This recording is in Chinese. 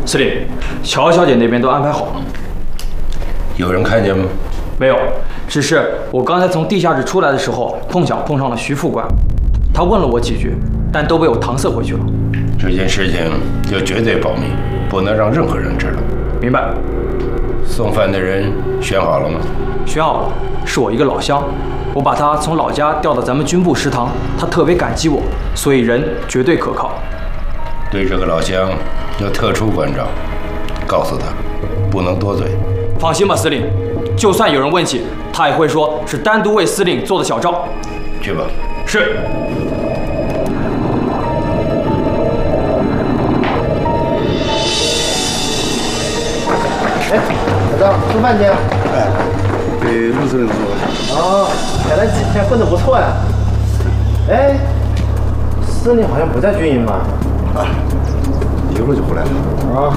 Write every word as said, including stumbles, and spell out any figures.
司令，乔小姐那边都安排好了。 有人看见吗？ 没有，只是我刚才从地下室出来的时候，碰巧碰上了徐副官，他问了我几句，但都被我搪塞回去了。 这件事情要绝对保密，不能让任何人知道。 明白。 送饭的人选好了吗？ 选好了，是我一个老乡，我把他从老家调到咱们军部食堂，他特别感激我，所以人绝对可靠。 对这个老乡要特殊关照，告诉他不能多嘴。 放心吧，司令，就算有人问起，他也会说是单独为司令做的小赵。 去吧。 是。 哎，小张，吃饭去？ 哎，给陆司令做的。 哦，看来几天混得不错呀。哎，司令好像不在军营吧？ 啊，一会儿就回来了。 啊。